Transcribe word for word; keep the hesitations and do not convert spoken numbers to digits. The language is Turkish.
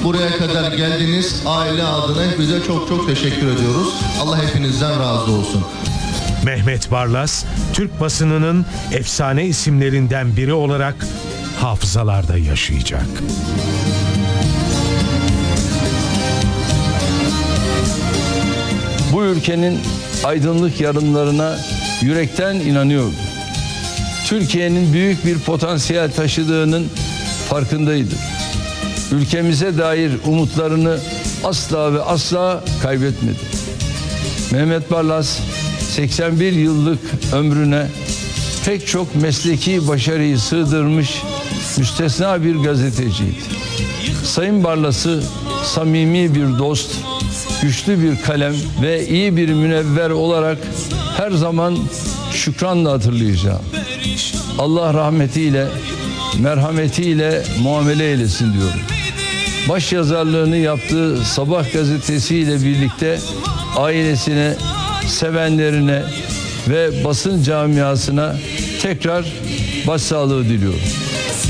buraya kadar geldiniz. Aile adına hepinize çok çok teşekkür ediyoruz. Allah hepinizden razı olsun. Mehmet Barlas, Türk basınının efsane isimlerinden biri olarak hafızalarda yaşayacak. Bu ülkenin aydınlık yarınlarına yürekten inanıyordu. Türkiye'nin büyük bir potansiyel taşıdığının farkındaydı. Ülkemize dair umutlarını asla ve asla kaybetmedi. Mehmet Barlas seksen bir yıllık ömrüne pek çok mesleki başarıyı sığdırmış müstesna bir gazeteciydi. Sayın Barlas'ı samimi bir dost, güçlü bir kalem ve iyi bir münevver olarak her zaman şükranla hatırlayacağım. Allah rahmetiyle, merhametiyle muamele eylesin diyorum. Başyazarlığını yaptığı Sabah gazetesiyle birlikte ailesine, sevenlerine ve basın camiasına tekrar başsağlığı diliyorum.